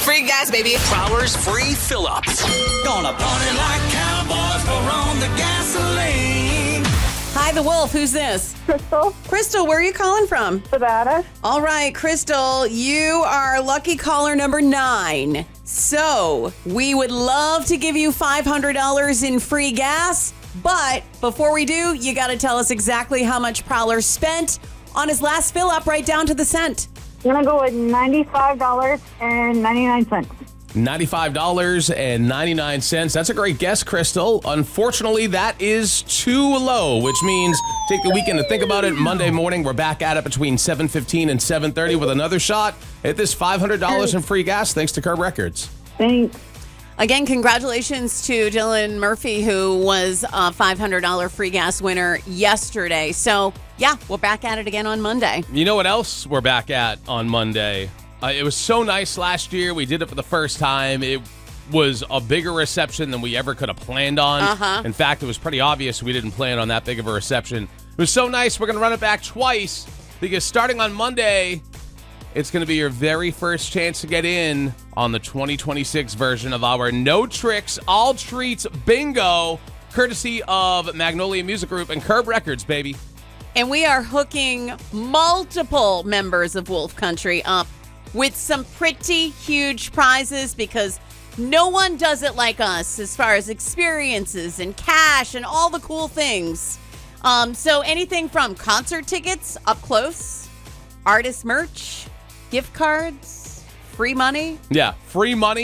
free gas, baby. Prowler's free fill-up. Gonna party like cowboys, pour on the gasoline. Hi, The Wolf. Who's this? Crystal, Crystal, where are you calling from? Nevada. All right, Crystal, you are lucky caller number 9. So, we would love to give you $500 in free gas, but before we do, you got to tell us exactly how much Prowler spent on his last fill-up right down to the cent. I'm going to go with $95.99. $95.99. That's a great guess, Crystal. Unfortunately, that is too low, which means take the weekend to think about it. Monday morning, we're back at it between 7:15 and 7:30 with another shot at this $500 in free gas thanks to Curb Records. Thanks. Again, congratulations to Dylan Murphy, who was a $500 free gas winner yesterday. So, yeah, we're back at it again on Monday. You know what else we're back at on Monday? It was so nice last year. We did it for the first time. It was a bigger reception than we ever could have planned on. In fact, it was pretty obvious we didn't plan on that big of a reception. It was so nice. We're going to run it back twice because starting on Monday, it's going to be your very first chance to get in on the 2026 version of our No Tricks, All Treats Bingo, courtesy of Magnolia Music Group and Curb Records, baby. And we are hooking multiple members of Wolf Country up with some pretty huge prizes because no one does it like us as far as experiences and cash and all the cool things. So anything from concert tickets up close, artist merch, gift cards, free money. Yeah, free money.